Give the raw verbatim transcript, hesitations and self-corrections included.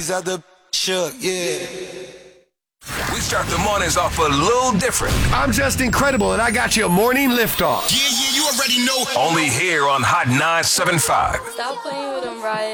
Out the shook, yeah. We start the mornings off a little different. I'm just incredible, and I got you a morning liftoff. Yeah, yeah, you already know. Only here on Hot nine seven five. Stop playing with them, Riot.